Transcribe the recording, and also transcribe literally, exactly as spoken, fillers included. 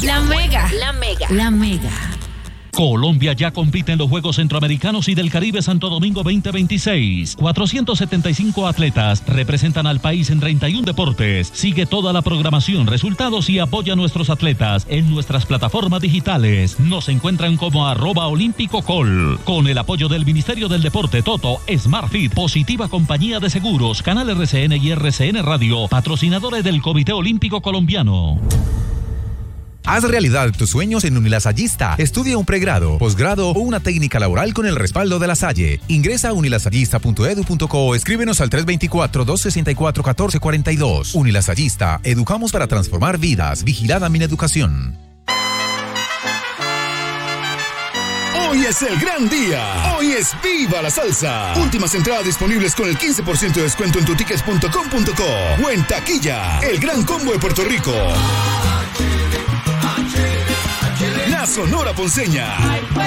La Mega. La Mega. La Mega. Colombia ya compite en los Juegos Centroamericanos y del Caribe Santo Domingo veinte veintiséis. cuatrocientos setenta y cinco atletas representan al país en treinta y un deportes. Sigue toda la programación, resultados y apoya a nuestros atletas en nuestras plataformas digitales. Nos encuentran como arroba olímpico col. Con el apoyo del Ministerio del Deporte, Toto, SmartFit, Positiva Compañía de Seguros, Canal R C N y R C N Radio, patrocinadores del Comité Olímpico Colombiano. Haz realidad tus sueños en Unilasallista. Estudia un pregrado, posgrado o una técnica laboral con el respaldo de la Salle. Ingresa a unilasallista punto edu punto co o escríbenos al tres dos cuatro, dos seis cuatro, uno cuatro cuatro dos. Unilasallista, educamos para transformar vidas. Vigilada Mineducación. Hoy es el gran día. Hoy es Viva la Salsa. Últimas entradas disponibles con el quince por ciento de descuento en tutickets punto com punto co o en taquilla. El gran combo de Puerto Rico. La Sonora Ponceña.